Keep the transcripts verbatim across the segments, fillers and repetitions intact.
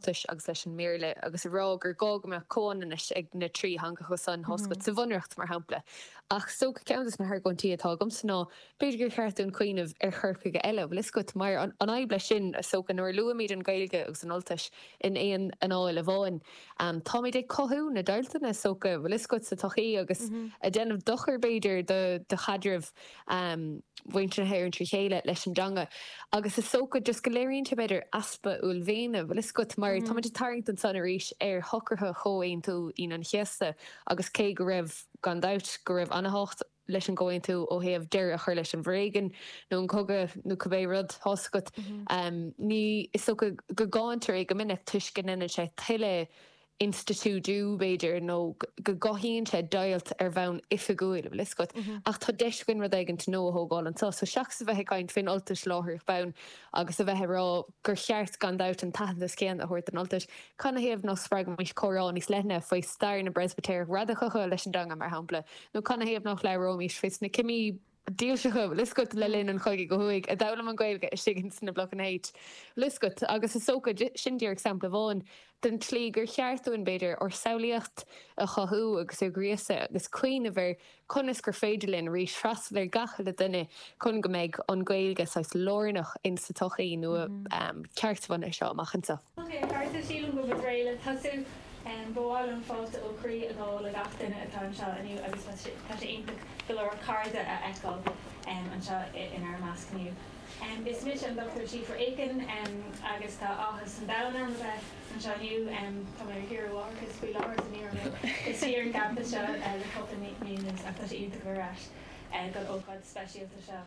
oltas agus leis an méle agus rá gur gága me cónanis ag na trí hanga chu san hoscot sa bhunreacht mar hapla. Ach so ceantas na thgóntí atágam san ná beidir gur cheartún cuioineh ar churcaige eile bhil is go mar an aibble sin a soca nuair luaid an gailge agus an oltas in éon an áil a bháin. Um, tá mé ag cothú na dailtainna soca bhil is go sa tochaí agus a déanamh dochar beidir de de chadrih um, bhainte na hair an trí chéile leis an danga. Agus is soca just go léironn beidir aspa úl bhéine bhil is go mar tá muid tarrington san arís ar thucartha chomhaon tú in an chiasta agus cé go raibh gan dát go raibh anhacht leis an ggóin tú ó héamh deir a chuir leis an bhréigen nó an cogad nó cabbé rud hoscot. Um, ní is soca go gáintar ag go minic tuiscin inna sé tuile institutú beidir nó go gohíonn sé dailt ar bhain ifigúil bhil iscot ach tá deiscin rud aigen tú nó a thógáil an tá so seach sa bheitthe gáin fin oltas láthir bhain agus a bheitthe rá gur cheart gan dát an taithna céan a thuirt an oltas chuna héamh nó spreag mis chorán níos lethne faoi stair na Presbytéir rada chucha leis an danga mar hampla nó chuna héamh nach le rómís fis na cimí díal se chub, liscut le linn an chuige go thuig a dala an gailge is sigin na bloc an éid. Liscut agus is soca sin dtíar example bháin den tlí gur cheartún beidir or saolaíocht a chothú agus ar gríasa agus cuioine bhar chunas gur féidirlinn rís freastal ar gacha le duine chun go méid an gailge sais lornach in sa tochaí nó ceartmhain seo amachchansa. Ok, carta sílan go bhréile tasú bháil an fáilte ó chrí a gáil le gatainine atá an seo aniu agus tá sé ionach go leir carda a eáil an seo in ar máscniu. Is mis an Doctor Schiefer Aiken agus tá áthas an danar bheith an seo aniu tá mar hiúhhair is bhí láir an íir is ar an campus seo le chota mínas ach tá sé ionach go ráis go ócáid speisialta seo.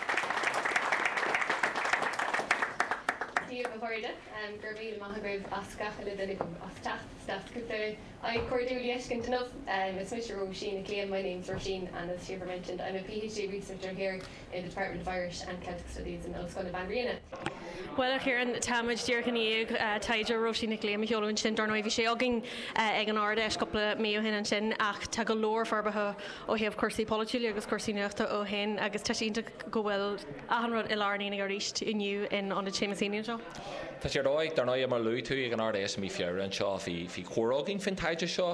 Dír bhharide gur bhí maithagréibh ascacha le duine as techt staff go I Cordu Lieshkin Tanov, um, it's Mister Roisin Clean. My name's Roisin, and as Shiva mentioned, I'm a PhD researcher here in the Department of Irish and Celtic Studies in Ulster Van Riena. Well, here in Tamage Dearcanig, Taija Roisin Clean, Micholo and Shin Darnoivi Sheoging, Egan Ardesh, couple of Mayo Hin and Shin, Ach Tagalore Farbaha, oh, he of course, the Polituli, Agus Corsina, oh, Hin, Agus Tashin to go well, Ahanrod Ilarni, Nigarish in you in on the Chamasinian show. Tá sé ráid dar náid mar luú tú ag an R D S mí fear an seo hí hí chórágin fin taide seo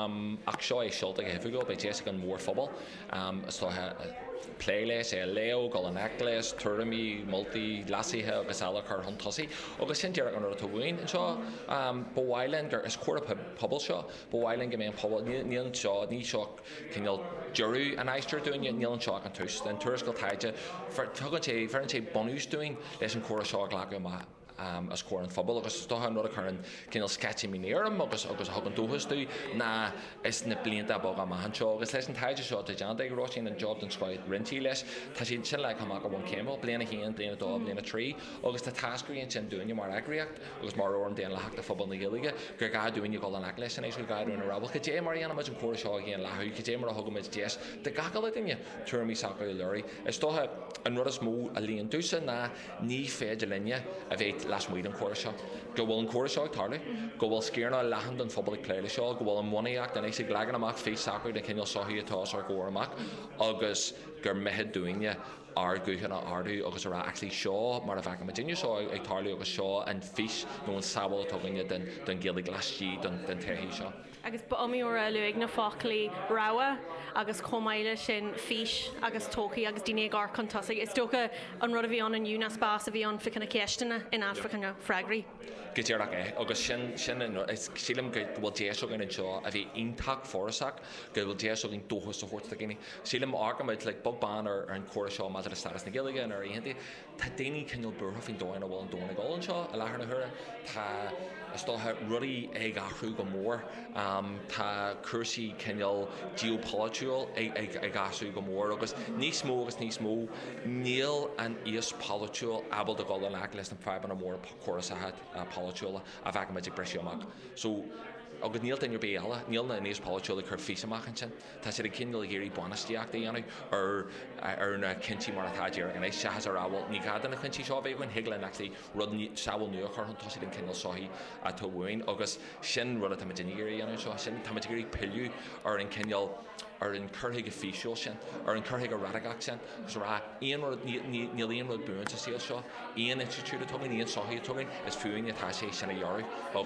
ach seo é seolta go hefigil be Jess an mór fphobal is tá pléiles é leo gal an ecles turamí multi lasíthe agus eile chu hon tosaí agus sin dearach an ru bhhain an seo bhhailin gur is cuara pobl seo bhhailin go mé pobl níl seo ní seo cinil dearú an éisteir dúin níl an seo an tús den turas go taide tugann sé fearann sé bonús dúin leis an cuara seo ghlaga má Um, as cuar an fphobal agus stocha nó a chuann cinál sketchy mínéarm agus agus thugann dúchasú na is na blianta bog am an seo agus leis an taide seo de deanta ag roisin an job den scoid rintí leis tá sin sin le chamach go bhain céimil bliana híon bliana dó bliana trí agus tá tascaíonn sin dúine mar agriacht agus mar orm déan le heachta fphobal na gillige gur gá dúine go an ag leis an éis go gaiú na rabal go dé mar ana muid an cuar seo ghéon lethú go dé mar a thugamid déas de gagal le duine tuairí sacú leirí is tótha an rud is mó a líon dúsa na ní féidir linne a bheith las muid an cuara seo. Go bhfuil an cuara seo tarla, go bhfuil scéarna lehan an fphobal pléile seo, go bhfuil an mhaíocht den éis legan amach fé sacú den cinil soí atá ar gcóir amach agus gur methid dúine ar gúchanna ardú agus ará actually seo mar a bheith go duine seo ag tarlaú agus seo an fís nó an sabal tuganne den den gildig glasí den den taithí seo. Agus ba amí óra luig na fáclaí ráha agus comáile sin fís agus tócaí agus daine gar contasa. Is tócha an rud a bhí an an úna spás a bhí an fichanna ceistena in Africa freigraí. Go dtíarach é agus sin sin is sílim go bhfuil déisio gan seo a bhí intach fórasach go bhfuil déisio gin dóchas a chóirta gine. Sílim ágamid le bogbán ar an cuara seo má a staras na gilige ar aontaí tá daoine cinil burtha fin dóin a bhfuil an dóna gáil seo a lethar na thura tá is dótha rudaí ag ahrú go mór tá cursaí cinil geopolitiúil ag gasú go mór agus níos mó agus níos mó níl an íos politiúil abal de gáil an ag leis na freiban na mór cuarasathe politiúla a bheith go breisiú amach. So agus níl den bé eile níl na níos politiúla chu fís amach an sin tá sé cinil géirí buanasteach daanú ar ar na cintí mar atáidir an é se has arráhil ní gadan na chintí seo bhéh gon hiiglen actually rud saoil nuach chu tosí den cinil soí a tú bhhain agus sin rud a tamidinigéirí anú seo sin tamidigurí pilú ar an cinil ar an curthaigh fíisiúil sin ar an curthaigh radagach sin gus rá íon níl íon rud buúnta síl seo íon institute a tugann íon soí a tugann is fuúin atá sé sinna dhearú